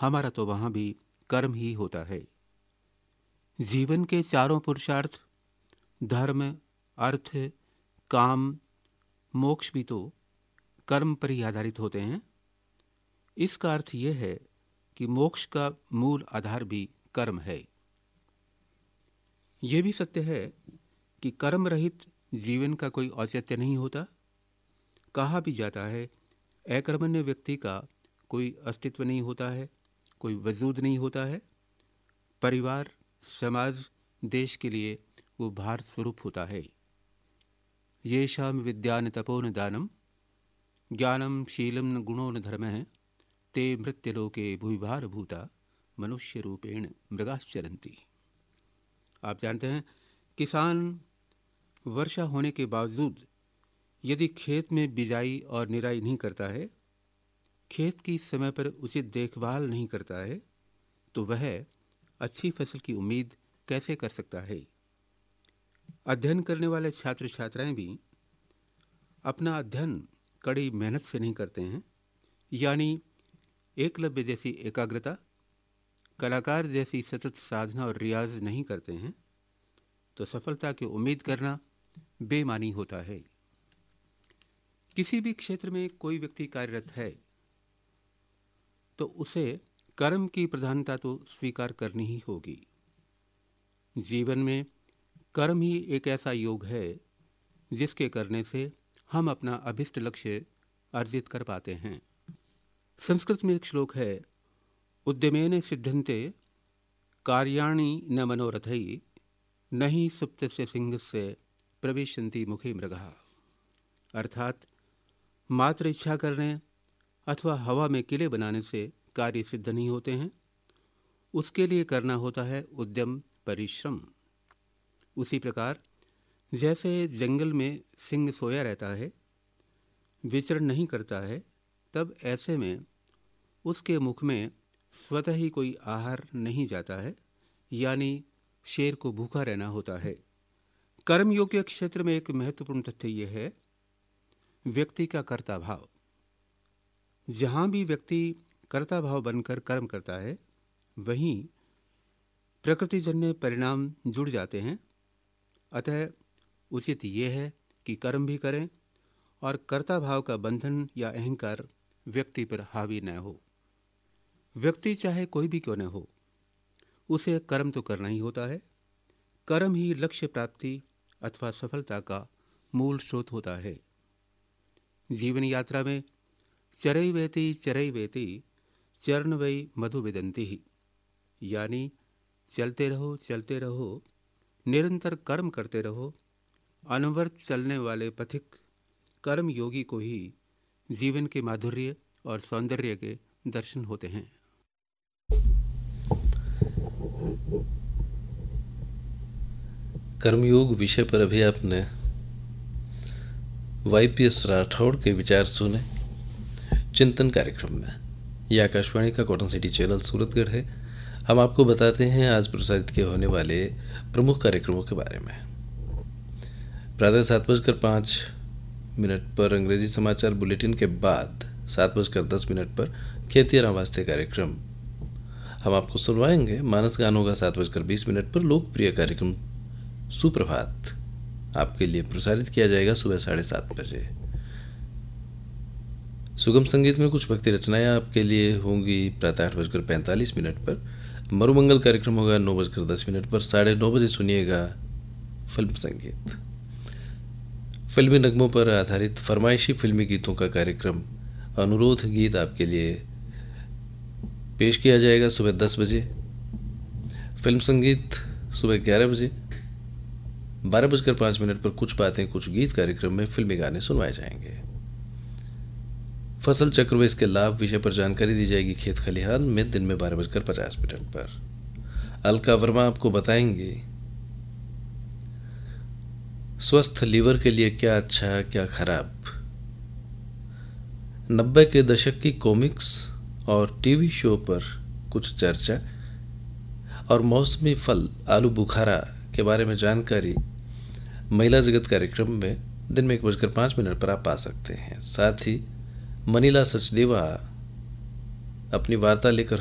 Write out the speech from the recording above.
हमारा तो वहाँ भी कर्म ही होता है। जीवन के चारों पुरुषार्थ, धर्म, अर्थ, काम, मोक्ष भी तो कर्म पर ही आधारित होते हैं। इसका अर्थ यह है कि मोक्ष का मूल आधार भी कर्म है। यह भी सत्य है कि कर्म रहित जीवन का कोई औचित्य नहीं होता। कहा भी जाता है, अकर्मण्य व्यक्ति का कोई अस्तित्व नहीं होता है, कोई वजूद नहीं होता है। परिवार, समाज, देश के लिए वो भार स्वरूप होता है। येषाम विद्यान तपो न दानम ज्ञानम शीलम न गुणो न धर्मः ते मृत्युलोके भूभार भूता मनुष्य रूपेण मृगाश्चरन्ति। आप जानते हैं, किसान वर्षा होने के बावजूद यदि खेत में बिजाई और निराई नहीं करता है, खेत की समय पर उचित देखभाल नहीं करता है, तो वह अच्छी फसल की उम्मीद कैसे कर सकता है। अध्ययन करने वाले छात्र छात्राएं भी अपना अध्ययन कड़ी मेहनत से नहीं करते हैं, यानी एकलव्य जैसी एकाग्रता, कलाकार जैसी सतत साधना और रियाज नहीं करते हैं, तो सफलता की उम्मीद करना बेमानी होता है। किसी भी क्षेत्र में कोई व्यक्ति कार्यरत है तो उसे कर्म की प्रधानता तो स्वीकार करनी ही होगी। जीवन में कर्म ही एक ऐसा योग है जिसके करने से हम अपना अभिष्ट लक्ष्य अर्जित कर पाते हैं। संस्कृत में एक श्लोक है, उद्यमेन सिद्धन्ते कार्याणि न मनोरथै नहि सुप्तस्य सिंहस्य प्रविशन्ति मुखे मृगः। अर्थात मात्र इच्छा करने अथवा हवा में किले बनाने से कार्य सिद्ध नहीं होते हैं। उसके लिए करना होता है उद्यम, परिश्रम। उसी प्रकार जैसे जंगल में सिंह सोया रहता है, विचरण नहीं करता है, तब ऐसे में उसके मुख में स्वतः ही कोई आहार नहीं जाता है, यानी शेर को भूखा रहना होता है। कर्मयोग के क्षेत्र में एक महत्वपूर्ण तथ्य यह है व्यक्ति का कर्ता भाव। जहाँ भी व्यक्ति कर्ता भाव बनकर कर्म करता है, वहीं प्रकृतिजन्य परिणाम जुड़ जाते हैं। अतः उचित यह है कि कर्म भी करें और कर्ता भाव का बंधन या अहंकार व्यक्ति पर हावी न हो। व्यक्ति चाहे कोई भी क्यों न हो, उसे कर्म तो करना ही होता है। कर्म ही लक्ष्य प्राप्ति अथवा सफलता का मूल स्रोत होता है। जीवन यात्रा में चरैवेति चरण वै मधु विदन्ति, यानी चलते रहो, निरंतर कर्म करते रहो। अनवरत चलने वाले पथिक कर्म योगी को ही जीवन के माधुर्य और सौंदर्य के दर्शन होते हैं। कर्मयोग विषय पर अभी आपने YPS राठौड़ के विचार सुने चिंतन कार्यक्रम में। यह आकाशवाणी का कॉटन सिटी चैनल सूरतगढ़ है। हम आपको बताते हैं आज प्रसारित किए होने वाले प्रमुख कार्यक्रमों के बारे में। प्रातः 7:05 पर अंग्रेजी समाचार बुलेटिन के बाद 7:10 पर खेती और वास्ते कार्यक्रम हम आपको सुनवाएंगे। मानस गान होगा 7:20 पर। लोकप्रिय कार्यक्रम सुप्रभात आपके लिए प्रसारित किया जाएगा सुबह 7:30 बजे। सुगम संगीत में कुछ भक्ति रचनाएं आपके लिए होंगी प्रातः 8:45 पर। मरुमंगल कार्यक्रम होगा 9:10 पर। 9:30 बजे सुनिएगा फिल्म संगीत। फिल्मी नगमों पर आधारित फरमाइशी फिल्मी गीतों का कार्यक्रम अनुरोध गीत आपके लिए पेश किया जाएगा सुबह 10 बजे। फिल्म संगीत सुबह 11 बजे। 12:05 पर कुछ बातें कुछ गीत कार्यक्रम में फिल्मी गाने सुनवाए जाएंगे। फसल चक्र व इसके लाभ विषय पर जानकारी दी जाएगी खेत खलिहान में दिन में 12:50 पर। अलका वर्मा आपको बताएंगे स्वस्थ लीवर के लिए क्या अच्छा क्या खराब। 90 के दशक की कॉमिक्स और टीवी शो पर कुछ चर्चा और मौसमी फल आलू बुखारा के बारे में जानकारी महिला जगत कार्यक्रम में दिन में 1:05 पर आप पा सकते हैं। साथ ही मनीला सचदेवा अपनी वार्ता लेकर